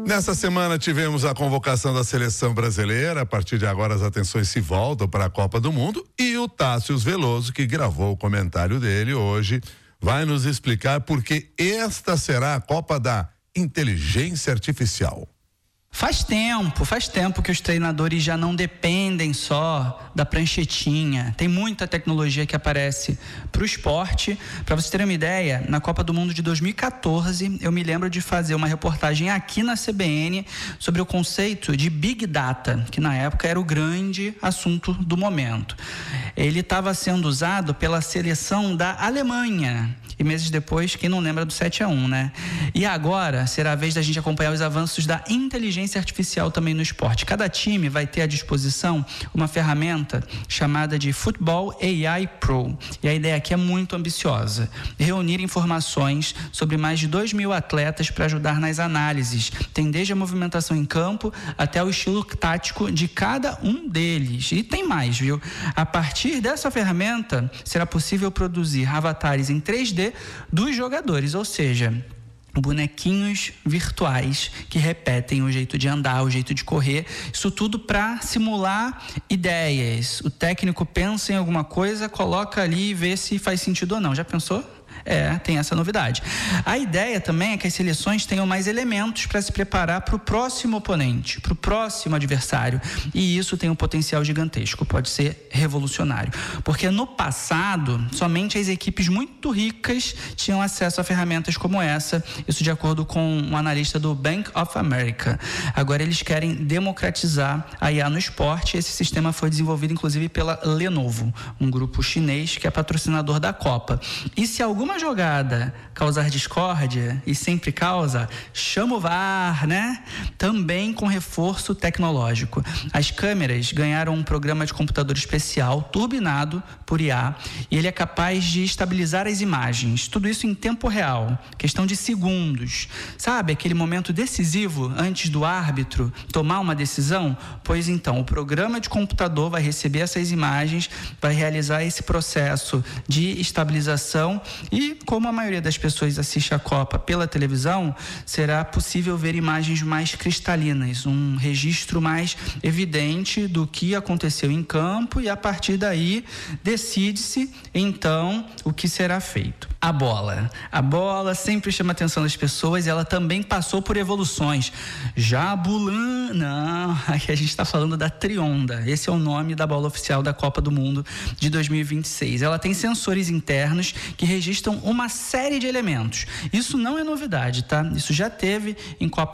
Nessa semana tivemos a convocação da seleção brasileira. A partir de agora as atenções se voltam para a Copa do Mundo e o Tássius Veloso, que gravou o comentário dele hoje, vai nos explicar por que esta será a Copa da Inteligência Artificial. Faz tempo que os treinadores já não dependem só da pranchetinha. Tem muita tecnologia que aparece para o esporte. Para vocês terem uma ideia, na Copa do Mundo de 2014, eu me lembro de fazer uma reportagem aqui na CBN sobre o conceito de Big Data, que na época era o grande assunto do momento. Ele estava sendo usado pela seleção da Alemanha. E meses depois, quem não lembra do 7-1, né? E agora será a vez da gente acompanhar os avanços da inteligência artificial também no esporte. Cada time vai ter à disposição uma ferramenta chamada de Football AI Pro. E a ideia aqui é muito ambiciosa. Reunir informações sobre mais de 2.000 atletas para ajudar nas análises. Tem desde a movimentação em campo até o estilo tático de cada um deles. E tem mais, viu? A partir dessa ferramenta, será possível produzir avatares em 3D dos jogadores, ou seja, bonequinhos virtuais que repetem o jeito de andar, o jeito de correr, isso tudo para simular ideias. O técnico pensa em alguma coisa, coloca ali e vê se faz sentido ou não. Já pensou? Tem essa novidade. A ideia também é que as seleções tenham mais elementos para se preparar para o próximo oponente, para o próximo adversário. E isso tem um potencial gigantesco, pode ser revolucionário. Porque no passado, somente as equipes muito ricas tinham acesso a ferramentas como essa, isso de acordo com um analista do Bank of America. Agora eles querem democratizar a IA no esporte. Esse sistema foi desenvolvido inclusive pela Lenovo, um grupo chinês que é patrocinador da Copa. E se alguma jogada causar discórdia, e sempre causa, chama o VAR, né? Também com reforço tecnológico. As câmeras ganharam um programa de computador especial, turbinado por IA, e ele é capaz de estabilizar as imagens. Tudo isso em tempo real, questão de segundos. Sabe, aquele momento decisivo antes do árbitro tomar uma decisão? Pois então, o programa de computador vai receber essas imagens, vai realizar esse processo de estabilização. E como a maioria das pessoas assiste a Copa pela televisão, será possível ver imagens mais cristalinas, um registro mais evidente do que aconteceu em campo, e a partir daí decide-se então o que será feito. A bola sempre chama a atenção das pessoas, e ela também passou por evoluções. Não, aqui a gente está falando da Trionda. Esse é o nome da bola oficial da Copa do Mundo de 2026. Ela tem sensores internos que registram uma série de elementos. Isso não é novidade, tá? Isso já teve em Copa